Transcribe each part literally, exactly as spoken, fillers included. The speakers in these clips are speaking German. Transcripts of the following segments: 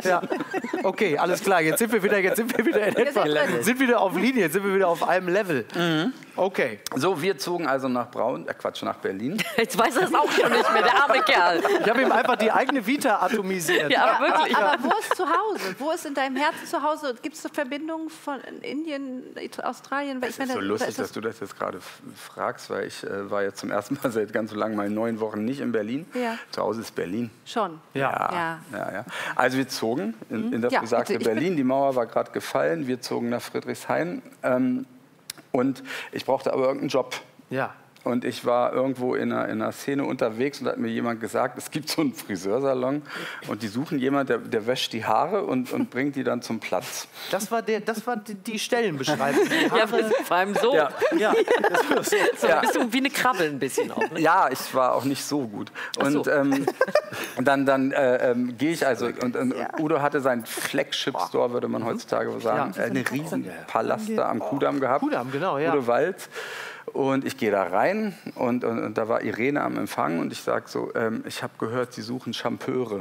Ja. Okay, alles klar. Jetzt sind wir wieder, jetzt sind wir wieder in etwa, sind wieder auf Linie, jetzt sind wir wieder auf einem Level. Mhm. Okay. So, wir zogen also nach Braun, äh Quatsch, nach Berlin. Jetzt weiß er es auch schon nicht mehr, der arme Kerl. Ich habe ihm einfach die eigene Vita atomisiert. Ja, aber wirklich. Aber wo ist zu Hause? Wo ist in deinem Herzen zu Hause? Gibt es Verbindungen von Indien, Australien? Es ist so lustig, dass du das jetzt gerade fragst, weil ich äh, war jetzt zum ersten Mal seit ganz so lang mal neun Wochen nicht in Berlin. Ja. Zu Hause ist Berlin. Schon. Ja. Ja. Ja, ja. Also wir zogen in, in das Ja, besagte bitte, ich Berlin. Die Mauer war gerade gefallen. Wir zogen nach Friedrichshain. Ähm, und ich brauchte aber irgendeinen Job. Ja. Und ich war irgendwo in einer, in einer Szene unterwegs und da hat mir jemand gesagt, es gibt so einen Friseursalon und die suchen jemanden, der, der wäscht die Haare und, und bringt die dann zum Platz. Das war, der, das war die, die Stellenbeschreibung. Die Ja, vor allem so. Ja. ja, das So Ja. ein bisschen wie eine Krabbe ein bisschen auch. Ne? Ja, ich war auch nicht so gut. Und so. ähm, dann, dann äh, ähm, gehe ich also, und, und Udo hatte seinen Flagship-Store, würde man heutzutage sagen, Ja. äh, einen riesen Palast da am Kudamm gehabt. Kudamm, genau, ja. Udo Walz. Und ich gehe da rein und, und, und da war Irene am Empfang und ich sage so, ähm, ich habe gehört, Sie suchen Champeure.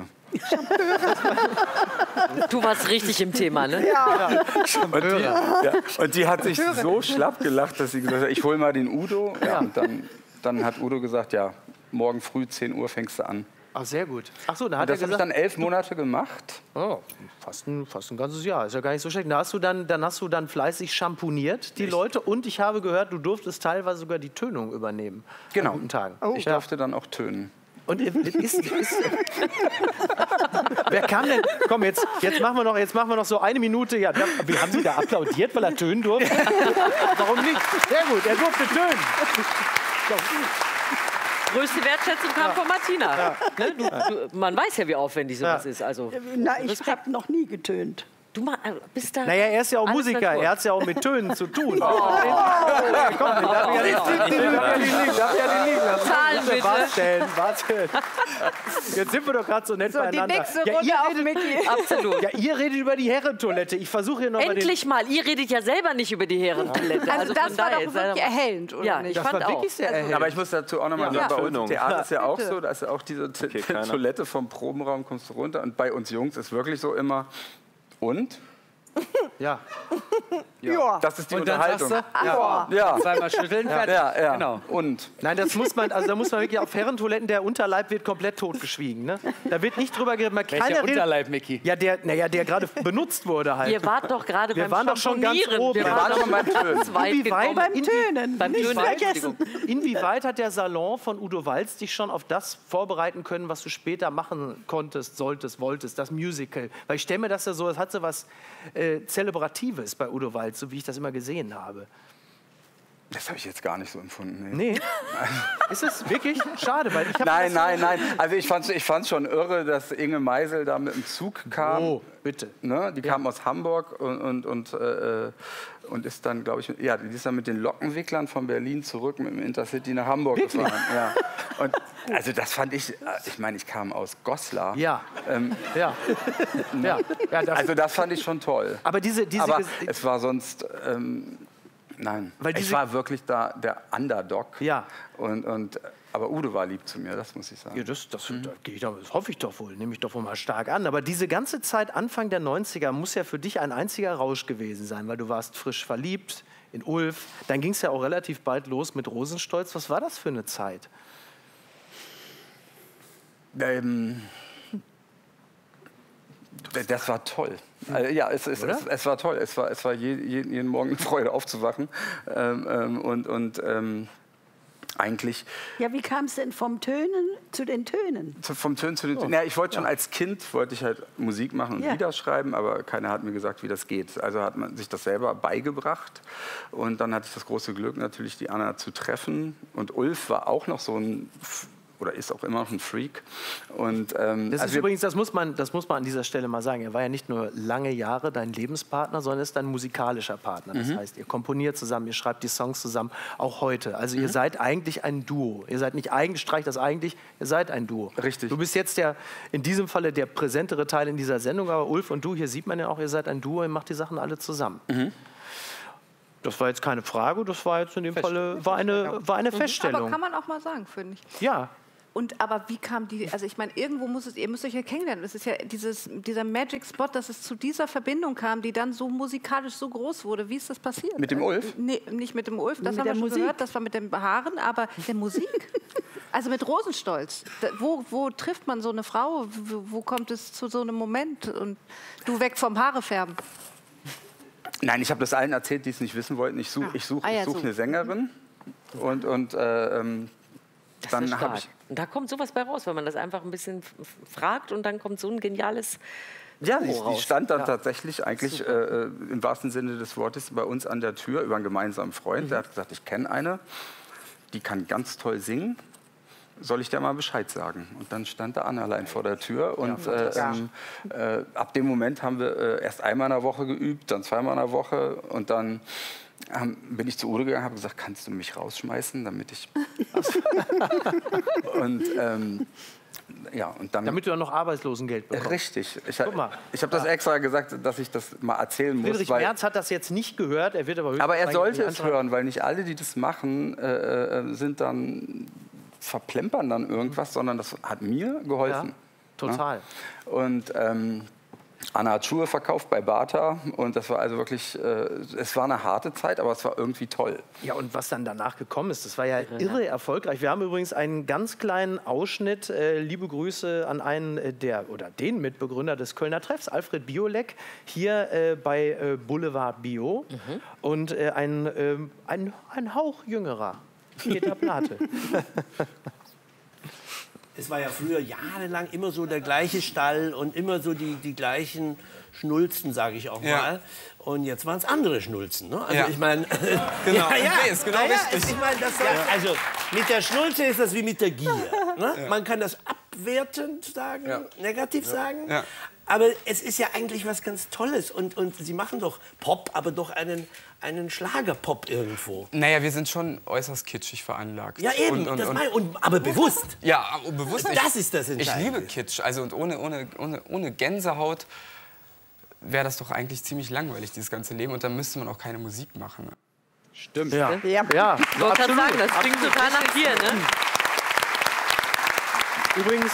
Du warst richtig im Thema, ne? Ja. Und die, ja, und die hat sich so schlapp gelacht, dass sie gesagt hat, ich hole mal den Udo. Ja, und dann, dann hat Udo gesagt, ja, morgen früh zehn Uhr fängst du an. Ach, sehr gut. Ach so, dann hat Und das er habe ich gesagt, dann elf Monate gemacht. oh, fast, ein, fast ein ganzes Jahr. Ist ja gar nicht so schlecht. Dann hast du dann, dann, hast du dann fleißig schamponiert, die Leute. Und ich habe gehört, du durftest teilweise sogar die Tönung übernehmen. Genau. An guten Tagen. Ich Ja. durfte dann auch tönen. Und ist, ist, ist wer kam denn? Komm, jetzt, jetzt, machen wir noch, jetzt machen wir noch so eine Minute. Ja, da, wie haben Sie da applaudiert, weil er tönen durfte? Warum nicht? Sehr gut, er durfte tönen. Größte Wertschätzung kam von Martina. Ne? Du, du, man weiß ja, wie aufwendig sowas Ja. ist. Also, Na, ich habe noch nie getönt. du ma- bist da. Naja, er ist ja auch alles Musiker, Natur. er hat es ja auch mit Tönen zu tun. Oh. Ja, komm, ich darf ja nicht liegen, darf ja nicht liegen, darf ja nicht liegen. Zahlen bitte. Warte, warte. Jetzt sind wir doch gerade so nett So, die beieinander. nächste Ja, Runde ihr auf redet, Micky. Absolut. ja, ihr redet über die Herrentoilette. Ich versuche hier noch mal den... Endlich mal, ihr redet ja selber nicht über die Herrentoilette. Also, das von war daher, doch sei wirklich doch mal- erhellend, oder Ja, nicht? ich Das fand war auch. wirklich sehr erhellend. Aber ich muss dazu auch noch mal Ja. sagen, bei uns im Tönung. Theater ist ja auch bitte. so, da ist ja auch diese T- keiner. Toilette vom Probenraum, kommst du runter. Und bei uns Jungs ist wirklich so immer, und? Ja. Ja. Das ist die Und dann Unterhaltung. sagst du, ja, Ja, zweimal schütteln, fertig. ja, ja. Genau. Und? Nein, das muss man, also da muss man wirklich auf Herrentoiletten, der Unterleib wird komplett totgeschwiegen. Ne? Da wird nicht drüber geredet. Welcher Keiner redet, Unterleib, Micky? ja, der, naja, der gerade benutzt wurde halt. Ihr wart doch gerade Wir beim waren doch schon ganz Schamponieren. oben. Wir Wir waren waren doch schon beim Tönen. ganz weit Inwieweit- gekommen. Beim Inwie- Tönen. Beim nicht Tönen, vergessen. Entschuldigung. Inwieweit hat der Salon von Udo Walz dich schon auf das vorbereiten können, was du später machen konntest, solltest, wolltest, das Musical? Weil ich stelle mir das ja so, es hat so was äh, Zelebratives bei Udo Walz, so wie ich das immer gesehen habe. Das habe ich jetzt gar nicht so empfunden. Nee. Nee. Ist es wirklich schade? Weil ich hab Nein, das nein, nein. Also ich fand es ich fand's schon irre, dass Inge Meisel da mit dem Zug kam. Oh, bitte. Ne? Die kam aus Hamburg und, und, und, äh, und ist dann, glaube ich, ja, die ist dann mit den Lockenwicklern von Berlin zurück mit dem Intercity nach Hamburg Wirklich? gefahren. Ja. Und also das fand ich, ich meine, ich kam aus Goslar. Ja, Ähm, ja. ja. ja das, also das fand ich schon toll. aber diese, diese Aber Ges- es war sonst, ähm, nein, Weil ich diese- war wirklich da der Underdog. Ja. Und, und, aber Udo war lieb zu mir, das muss ich sagen. Ja, das, das, da gehe ich doch, das hoffe ich doch wohl, nehme ich doch wohl mal stark an. Aber diese ganze Zeit, Anfang der neunziger, muss ja für dich ein einziger Rausch gewesen sein, weil du warst frisch verliebt in Ulf. Dann ging es ja auch relativ bald los mit Rosenstolz. Was war das für eine Zeit? Ähm, das war toll. Also, ja, es, es, es, es war toll. Es war, es war je, je, jeden Morgen eine Freude aufzuwachen. Ähm, ähm, und und ähm, eigentlich Ja, wie kam es denn vom Tönen zu den Tönen? zu, vom Tönen zu den Tönen. Ja, ich wollte schon als Kind wollte ich halt Musik machen und Ja. Lieder schreiben, aber keiner hat mir gesagt, wie das geht. Also hat man sich das selber beigebracht. Und dann hatte ich das große Glück, natürlich die Anna zu treffen. Und Ulf war auch noch so ein, oder ist auch immer noch ein Freak. Und, ähm, Das also ist wir- übrigens, das muss, man, das muss man an dieser Stelle mal sagen. Er war ja nicht nur lange Jahre dein Lebenspartner, sondern er ist dein musikalischer Partner. Das heißt, ihr komponiert zusammen, ihr schreibt die Songs zusammen, auch heute. Also ihr seid eigentlich ein Duo. Ihr seid nicht eigentlich, streich das eigentlich, ihr seid ein Duo. Richtig. Du bist jetzt der, in diesem Falle der präsentere Teil in dieser Sendung, aber Ulf und du, hier sieht man ja auch, ihr seid ein Duo, ihr macht die Sachen alle zusammen. Das war jetzt keine Frage, das war jetzt in dem Falle war eine, war eine Aber Feststellung. kann man auch mal sagen, finde ich. Ja. Und aber wie kam die, also ich meine, irgendwo muss es, ihr müsst euch ja kennenlernen. Das ist ja dieses, dieser Magic Spot, dass es zu dieser Verbindung kam, die dann so musikalisch so groß wurde. Wie ist das passiert? Mit dem Ulf? Nee, nicht mit dem Ulf, das Mit haben wir der schon Musik. gehört, das war mit den Haaren, aber der Musik? Also mit Rosenstolz. Da, wo, wo trifft man so eine Frau? Wo, wo kommt es zu so einem Moment? Und du weg vom Haarefärben. Nein, ich habe das allen erzählt, die es nicht wissen wollten. Ich suche ich such, Ah, ja, ich such so. eine Sängerin und, und äh, ähm, Das dann ist habe stark. ich... Und da kommt sowas bei raus, wenn man das einfach ein bisschen f- fragt und dann kommt so ein geniales Ja, die, Duo die raus. stand dann tatsächlich eigentlich äh, im wahrsten Sinne des Wortes bei uns an der Tür über einen gemeinsamen Freund. Der hat gesagt, ich kenne eine, die kann ganz toll singen. Soll ich dir mal Bescheid sagen? Und dann stand da Anna allein vor der Tür. Und äh, ähm, äh, ab dem Moment haben wir äh, erst einmal in der Woche geübt, dann zweimal in der Woche. Und dann ähm, bin ich zu Udo gegangen und habe gesagt, kannst du mich rausschmeißen, damit ich... und ähm, ja, und dann... Damit du dann noch Arbeitslosengeld bekommst. Richtig. Ich, Guck mal. ich habe das extra gesagt, dass ich das mal erzählen muss. Friedrich weil, Merz hat das jetzt nicht gehört, er wird aber höchstens aber er sollte einen es Antrag- hören, weil nicht alle, die das machen, äh, äh, sind dann verplempern dann irgendwas, sondern das hat mir Ja, geholfen. total. Und ähm, Anna hat Schuhe verkauft bei Bata und das war also wirklich, äh, es war eine harte Zeit, aber es war irgendwie toll. Ja, und was dann danach gekommen ist, das war ja irre erfolgreich. Wir haben übrigens einen ganz kleinen Ausschnitt. Äh, liebe Grüße an einen äh, der oder den Mitbegründer des Kölner Treffs, Alfred Biolek, hier äh, bei äh, Boulevard Bio. Und äh, ein, ähm, ein, ein Hauch jüngerer Peter Plate. Es war ja früher jahrelang immer so der gleiche Stall und immer so die, die gleichen Schnulzen, sage ich auch Ja. mal. Und jetzt waren es andere Schnulzen. Ne? Also Ja. ich meine, Genau, ja, ja, nee, ist genau ja, ja, richtig. es- ich meine, das soll, also mit der Schnulze ist das wie mit der Gier. Ne? Man kann das abwertend sagen, Ja. negativ sagen. Ja. Aber es ist ja eigentlich was ganz Tolles. Und, und Sie machen doch Pop, aber doch einen, einen Schlagerpop irgendwo. Naja, wir sind schon äußerst kitschig veranlagt. Ja, eben, Und, und, das und, mein, und, aber bewusst. ja, aber bewusst. Das ist das Ich Entscheidende. liebe Kitsch. Also und ohne, ohne, ohne, ohne Gänsehaut wäre das doch eigentlich ziemlich langweilig, dieses ganze Leben. Und dann müsste man auch keine Musik machen. Stimmt. Ja, Ja. ja Ich wollte gerade sagen, das klingt total nach dir, ne? Übrigens,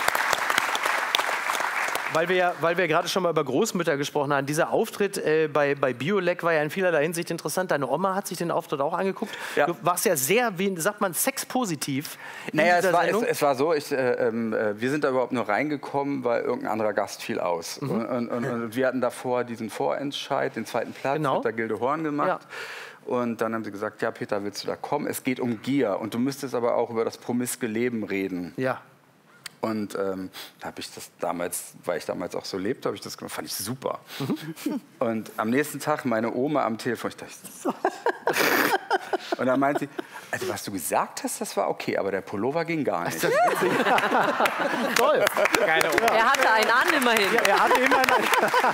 weil wir ja, weil wir gerade schon mal über Großmütter gesprochen haben, dieser Auftritt äh, bei, bei Biolek war ja in vielerlei Hinsicht interessant. Deine Oma hat sich den Auftritt auch angeguckt. Ja. Du warst ja sehr, wie sagt man, sexpositiv in Naja, dieser es war, es, Sendung. es war so, ich, äh, äh, wir sind da überhaupt nur reingekommen, weil irgendein anderer Gast fiel aus. Mhm. Und, und, und, und wir hatten davor diesen Vorentscheid, den zweiten Platz Genau. mit der Gilde Horn gemacht. Ja. Und dann haben sie gesagt, ja Peter, willst du da kommen? Es geht um Gier und du müsstest aber auch über das promiske Leben reden. Ja. Und ähm, da habe ich das damals, weil ich damals auch so lebte, habe ich das gemacht, fand ich super. Und am nächsten Tag meine Oma am Telefon, ich dachte, und dann meint sie, also was du gesagt hast, das war okay, aber der Pullover ging gar nicht. Toll. Er hatte einen an immerhin. Ja, er hatte immer einen.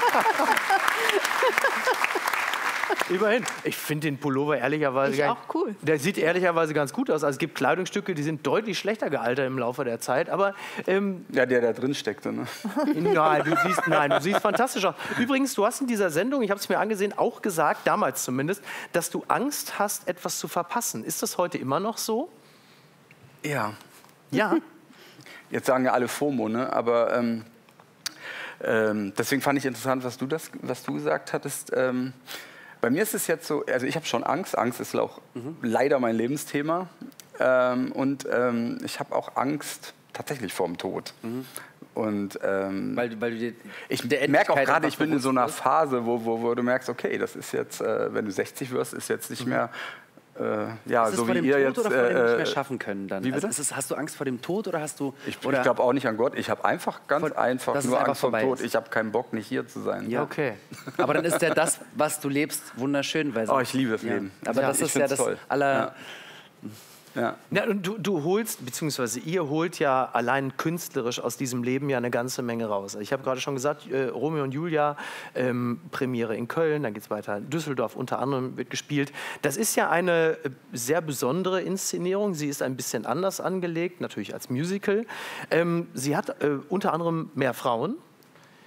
Immerhin. Ich finde den Pullover ehrlicherweise Ich gar auch cool. Der sieht ehrlicherweise ganz gut aus. Also es gibt Kleidungsstücke, die sind deutlich schlechter gealtert im Laufe der Zeit. Aber ähm, Ja, der da drin steckte. Ne? nein, du siehst, nein, du siehst fantastisch aus. Übrigens, du hast in dieser Sendung, ich habe es mir angesehen, auch gesagt, damals zumindest, dass du Angst hast, etwas zu verpassen. Ist das heute immer noch so? Ja. Ja. Jetzt sagen ja alle FOMO, ne? Aber ähm, ähm, deswegen fand ich interessant, was du, das, was du gesagt hattest. Ähm, bei mir ist es jetzt so, also ich habe schon Angst. Angst ist auch mhm. leider mein Lebensthema. Ähm, und ähm, ich habe auch Angst tatsächlich vorm Tod. Mhm. Und ähm, Weil, weil du dir ich der merke auch Endlichkeit gerade, einfach ich bin in so einer bewusst bist. Phase, wo, wo, wo du merkst, okay, das ist jetzt, äh, wenn du sechzig wirst, ist jetzt nicht mehr, äh, ja, Ist es so vor wie dem ihr Tod jetzt. oder vor dem nicht äh, mehr schaffen können dann? wie bitte? Also ist es, hast du Angst vor dem Tod oder hast du... Ich, oder ich glaube auch nicht an Gott. Ich habe einfach ganz Vor- einfach dass es nur einfach Angst vor dem vorbei Tod. ist. Ich habe keinen Bock, nicht hier zu sein. Ja. Okay. Aber dann ist ja das, was du lebst, wunderschön. Weil so- Oh, ich liebe das ja. Leben. Aber Ja, das ich ist ja find's das toll. aller... Ja. Ja. Ja, und du, du holst, beziehungsweise ihr holt ja allein künstlerisch aus diesem Leben ja eine ganze Menge raus. Ich habe gerade schon gesagt, äh, Romeo und Julia, ähm, Premiere in Köln, dann geht es weiter in Düsseldorf, unter anderem wird gespielt. Das ist ja eine äh, sehr besondere Inszenierung. Sie ist ein bisschen anders angelegt, natürlich als Musical. Ähm, sie hat äh, unter anderem mehr Frauen.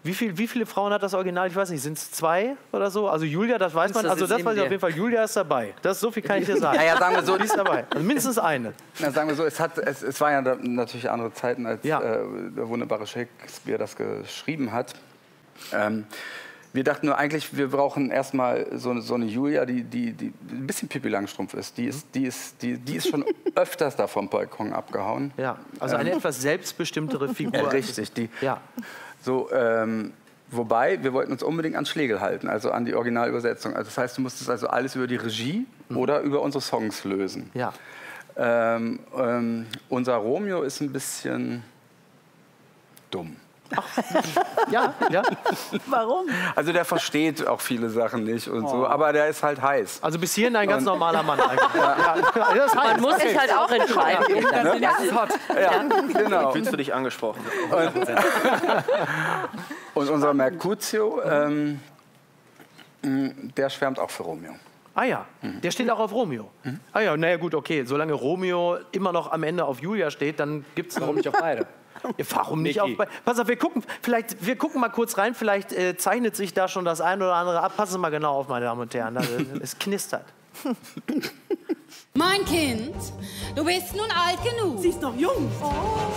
Wie, viel, wie viele Frauen hat das Original? Ich weiß nicht, sind es zwei oder so? Also Julia, das weiß man. Das Also ist das in weiß ich der- auf jeden Fall. Julia ist dabei. Das, so viel kann ich dir sagen. Naja, sagen wir so, Die ist dabei. Also mindestens eine. Na, sagen wir so, es, hat, es, es waren ja da natürlich andere Zeiten, als Ja. äh, der wunderbare Shakespeare das geschrieben hat. Ähm, wir dachten nur eigentlich, wir brauchen erstmal so, eine- so eine Julia, die, die, die ein bisschen Pippi Langstrumpf ist. Die ist, die ist, die, die ist schon öfters da vom Balkon abgehauen. Ja, also eine etwas selbstbestimmtere Figur. Ja, richtig. Die, Ja. So, ähm, wobei, wir wollten uns unbedingt an Schlegel halten, also an die Originalübersetzung. Also das heißt, du musstest also alles über die Regie oder über unsere Songs lösen. Ja. Ähm, ähm, unser Romeo ist ein bisschen dumm. Ja, ja. Warum? Also der versteht auch viele Sachen nicht und so, aber der ist halt heiß. Also bis hierhin ein ganz normaler Mann eigentlich. Ja. Ja, das heißt, Man muss sich halt auch entscheiden. Ja, genau. Fühlst du dich angesprochen? Und unser Mercutio, ähm, mh, der schwärmt auch für Romeo. Ah ja, der steht auch auf Romeo. Ah ja, naja gut, okay. Solange Romeo immer noch am Ende auf Julia steht, dann gibt es Warum nicht auf beide? Ja, warum nicht auf bei- Pass auf, wir gucken, vielleicht, wir gucken mal kurz rein, vielleicht äh, zeichnet sich da schon das ein oder andere ab. Passen Sie mal genau auf, meine Damen und Herren. Da, äh, es knistert. Mein Kind, du bist nun alt genug. Sie ist noch jung.